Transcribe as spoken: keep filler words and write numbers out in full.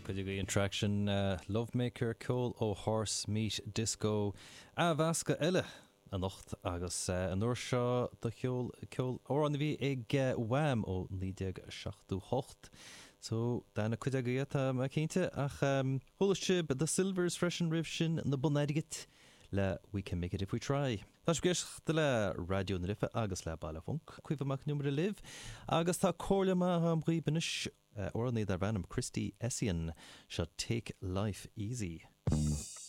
Could you go in traction uh, Lovemaker Cole ó Horse Meat Disco a bhasca eile an nocht agus uh, an uair seo do cheol ceol ó an bhí ag uh, wham ó nídeag seachtú hocht. So dána cuid agad a cínte ach um, thulas but the Silvers freshen ribh sin na bunaidigit le We Can Make It If We Try. Tás gceist de le radio na rifa agus le bailla funk cuimh amach numra liv agus tá cóirla ma am ghríbanis uh, ó an iad ar bhanam Christy Essien shall Take Life Easy.